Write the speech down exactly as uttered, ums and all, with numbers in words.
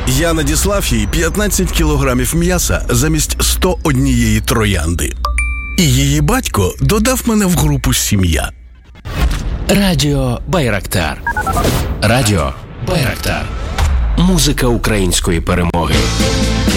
Я надіслав їй п'ятнадцять кілограмів м'яса замість сто однієї троянди. І її батько додав мене в групу «Сім'я». Радіо Байрактар. Радіо Байрактар. Музика української перемоги.